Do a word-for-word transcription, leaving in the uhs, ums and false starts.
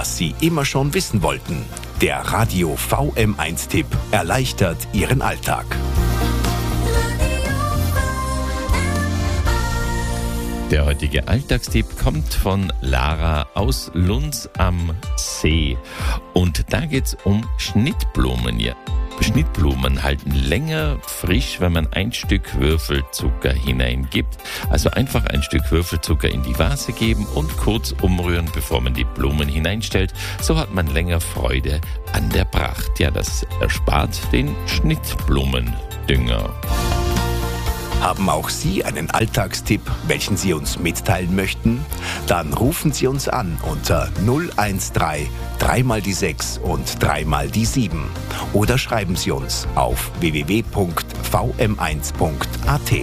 was Sie immer schon wissen wollten. Der Radio V M eins Tipp erleichtert Ihren Alltag. Der heutige Alltagstipp kommt von Lara aus Lunds am See. Und da geht es um Schnittblumen. Ja. Schnittblumen halten länger frisch, wenn man ein Stück Würfelzucker hineingibt. Also einfach ein Stück Würfelzucker in die Vase geben und kurz umrühren, bevor man die Blumen hineinstellt. So hat man länger Freude an der Pracht. Ja, das erspart den Schnittblumendünger. Haben auch Sie einen Alltagstipp, welchen Sie uns mitteilen möchten? Dann rufen Sie uns an unter null eins drei, drei mal die sechs und drei mal die sieben. Oder schreiben Sie uns auf w w w punkt v m eins punkt a t.